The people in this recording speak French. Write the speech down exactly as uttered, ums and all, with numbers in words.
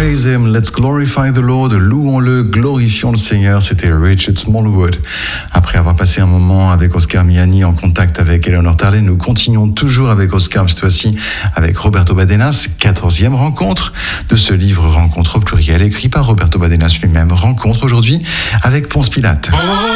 praise him, let's glorify the Lord, louons-le, glorifions le Seigneur, c'était Richard Smallwood. Après avoir passé un moment avec Oscar Miani en contact avec Eleanor Tarley, nous continuons toujours avec Oscar, cette fois-ci avec Roberto Badenas, quatorzième rencontre de ce livre Rencontre au pluriel, écrit par Roberto Badenas lui-même. Rencontre aujourd'hui avec Ponce Pilate.